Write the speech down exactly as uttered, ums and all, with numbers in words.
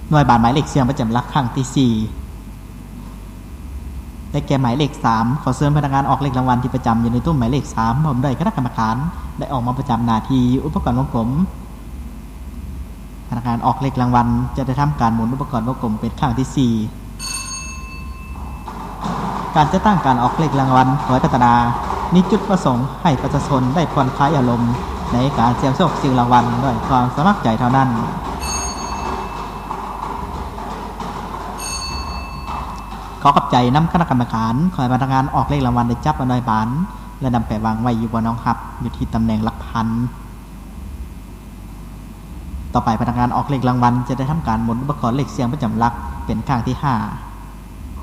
หน่วยบาทหมายเลขเสียงประจำหลักครั้งที่สี่ได้แก่หมายเลขสามขอเชิญพนักงานออกเลขรางวัลที่ประจำอยู่ในตู้หมายเลขสามพร้อมด้วยคณะกรรมการได้ออกมาประจำหน้าที่อุปกรณ์วงกลมพนักงานออกเลขรางวัลจะได้ทำการหมุนอุปกรณ์วงกลมเป็นครั้งที่สี่การจะตั้งการออกเลขรางวัลขอให้พัฒนามีจุดประสงค์ให้ประชาชนได้ผ่อนคลายอารมณ์ในการเสี่ยงโชคชิงรางวัลด้วยความสมัครใจเท่านั้นขอขอบใจนำคณะกรรมการขอให้พนักงานออกเลขรางวัลได้จับเอาหน่วยบานและนำไปวางไว้อยู่บนน้องครับอยู่ที่ตำแหน่งหลักพันต่อไปพนักงานออกเลขรางวัลจะได้ทำการหมุนอุปกรณ์เลขเสียงประจำหลักเป็นครั้งที่ห้า